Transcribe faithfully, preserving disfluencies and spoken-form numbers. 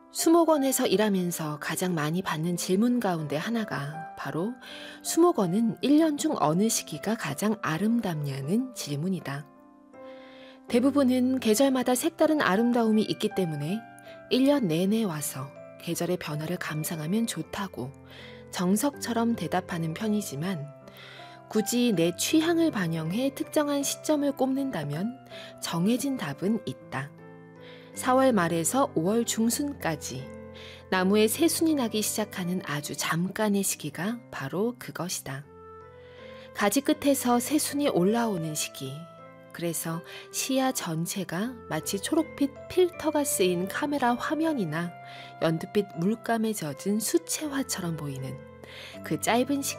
수목원에서 일하면서 가장 많이 받는 질문 가운데 하나가 바로 수목원은 일 년 중 어느 시기가 가장 아름답냐는 질문이다. 대부분은 계절마다 색다른 아름다움이 있기 때문에 일 년 내내 와서 계절의 변화를 감상하면 좋다고 정석처럼 대답하는 편이지만 굳이 내 취향을 반영해 특정한 시점을 꼽는다면 정해진 답은 있다. 사월 말에서 오월 중순까지 나무에 새순이 나기 시작하는 아주 잠깐의 시기가 바로 그것이다. 가지 끝에서 새순이 올라오는 시기. 그래서 시야 전체가 마치 초록빛 필터가 쓰인 카메라 화면이나 연두빛 물감에 젖은 수채화처럼 보이는 그 짧은 시기